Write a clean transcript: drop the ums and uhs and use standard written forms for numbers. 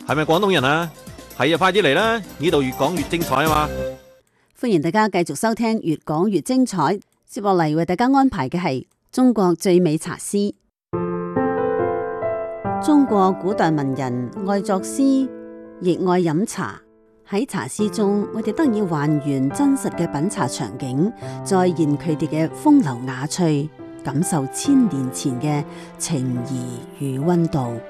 係咪廣東人啊？係啊，快啲嚟啦！呢度越講越精彩啊嘛！ 歡迎大家繼續收聽，越講越精彩。接落嚟為大家安排嘅係中國最美茶詩。中國古代文人愛作詩，亦愛飲茶。喺茶詩中，我哋得以還原真實嘅品茶場景，再現佢哋嘅風流雅趣，感受千年前嘅情誼與溫度。